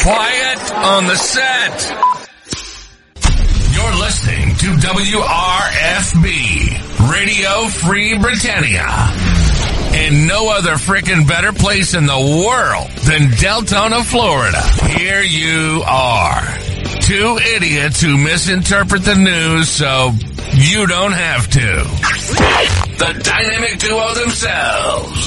Quiet on the set. You're listening to WRFB, Radio Free Britannia. And no other frickin' better place in the world than Deltona, Florida. Here you are. Two idiots who misinterpret the news so you don't have to. The dynamic duo themselves.